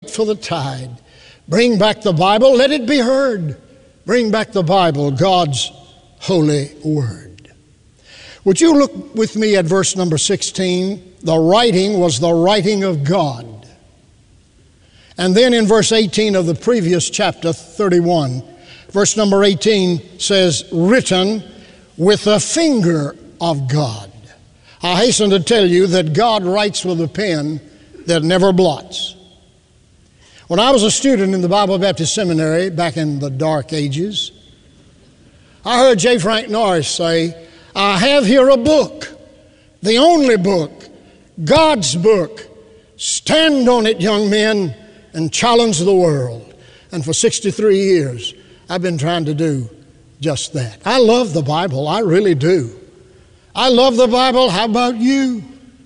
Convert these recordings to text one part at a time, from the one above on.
for the tide. Bring back the Bible, let it be heard. Bring back the Bible, God's holy word. Would you look with me at verse number 16? The writing was the writing of God. And then in verse 18 of the previous chapter 31, verse number 18 says, written with the finger of God. I hasten to tell you that God writes with a pen that never blots. When I was a student in the Bible Baptist Seminary back in the dark ages, I heard J. Frank Norris say, I have here a book, the only book, God's book. Stand on it, young men, and challenge the world. And for 63 years, I've been trying to do just that. I love the Bible, I really do. I love the Bible. How about you?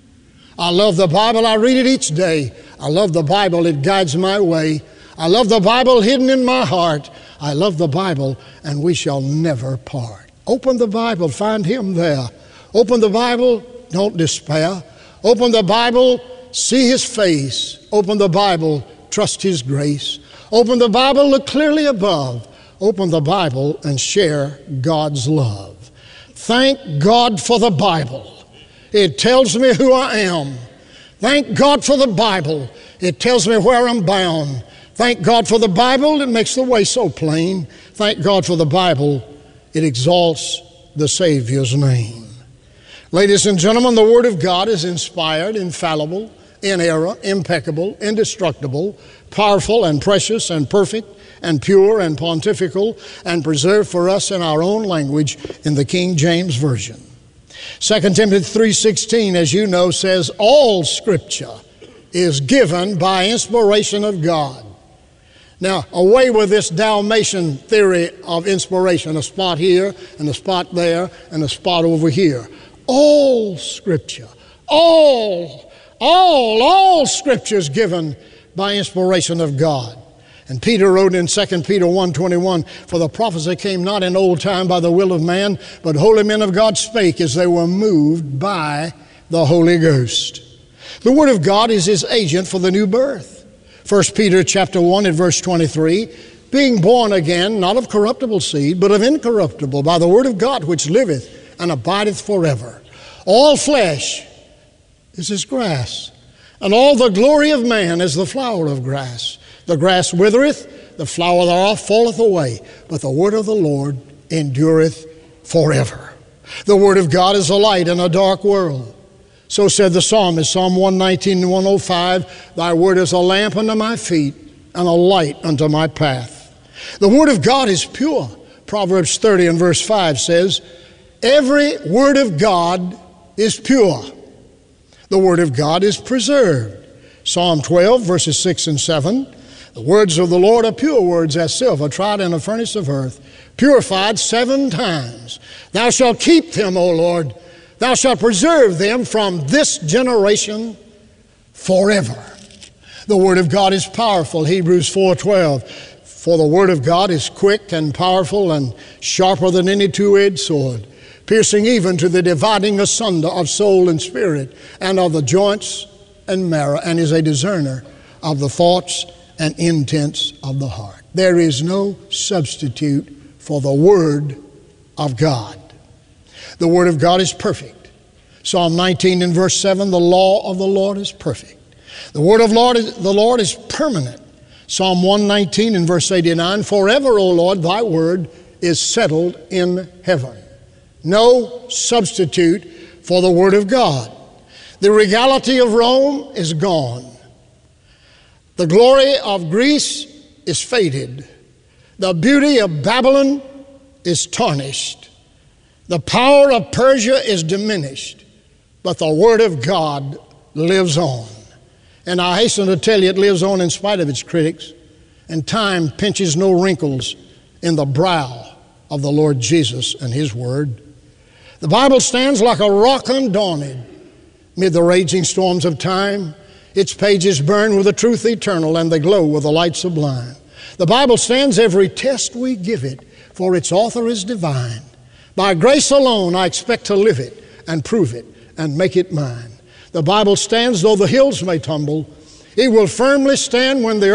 I love the Bible. I read it each day. I love the Bible. It guides my way. I love the Bible hidden in my heart. I love the Bible, and we shall never part. Open the Bible. Find Him there. Open the Bible. Don't despair. Open the Bible. See His face. Open the Bible. Trust His grace. Open the Bible. Look clearly above. Open the Bible and share God's love. Thank God for the Bible. It tells me who I am. Thank God for the Bible. It tells me where I'm bound. Thank God for the Bible. It makes the way so plain. Thank God for the Bible. It exalts the Savior's name. Ladies and gentlemen, the Word of God is inspired, infallible, inerrant, impeccable, indestructible, powerful and precious and perfect and pure and pontifical and preserved for us in our own language in the King James Version. 2 Timothy 3:16, as you know, says all Scripture is given by inspiration of God. Now, away with this Dalmatian theory of inspiration, a spot here and a spot there and a spot over here. All Scripture, all Scripture is given by inspiration of God. And Peter wrote in 2 Peter 1:21, for the prophecy came not in old time by the will of man, but holy men of God spake as they were moved by the Holy Ghost. The Word of God is His agent for the new birth. 1 Peter chapter 1 and verse 23, being born again, not of corruptible seed, but of incorruptible, by the Word of God which liveth and abideth forever. All flesh is as grass, and all the glory of man is the flower of grass. The grass withereth, the flower thereof falleth away, but the word of the Lord endureth forever. The Word of God is a light in a dark world. So said the psalmist, Psalm 119 and 105, thy word is a lamp unto my feet and a light unto my path. The Word of God is pure. Proverbs 30 and verse 5 says, every word of God is pure. The Word of God is preserved. Psalm 12 verses 6 and 7, the words of the Lord are pure words as silver tried in a furnace of earth, purified 7 times. Thou shalt keep them, O Lord. Thou shalt preserve them from this generation forever. The Word of God is powerful. Hebrews 4:12. For the Word of God is quick and powerful and sharper than any two-edged sword, piercing even to the dividing asunder of soul and spirit and of the joints and marrow, and is a discerner of the thoughts and intents of the heart. There is no substitute for the Word of God. The Word of God is perfect. Psalm 19 and verse 7, the law of the Lord is perfect. The Word of the Lord is permanent. Psalm 119 and verse 89, forever, O Lord, thy word is settled in heaven. No substitute for the Word of God. The regality of Rome is gone. The glory of Greece is faded. The beauty of Babylon is tarnished. The power of Persia is diminished. But the Word of God lives on. And I hasten to tell you, it lives on in spite of its critics. And time pinches no wrinkles in the brow of the Lord Jesus and His Word. The Bible stands like a rock undaunted mid the raging storms of time. Its pages burn with the truth eternal, and they glow with the light sublime. The Bible stands every test we give it, for its author is divine. By grace alone I expect to live it and prove it and make it mine. The Bible stands though the hills may tumble. It will firmly stand when the